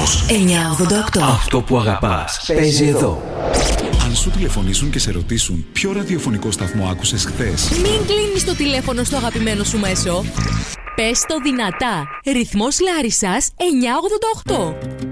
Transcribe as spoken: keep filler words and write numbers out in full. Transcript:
Ρυθμός εννιακόσια ογδόντα οκτώ. Αυτό που αγαπάς παίζει εδώ. Αν σου τηλεφωνήσουν και σε ρωτήσουν ποιο ραδιοφωνικό σταθμό άκουσες χθες, μην κλείνεις το τηλέφωνο στο αγαπημένο σου μέσο. Πες το δυνατά. Ρυθμός Λάρισσας εννιακόσια ογδόντα οκτώ.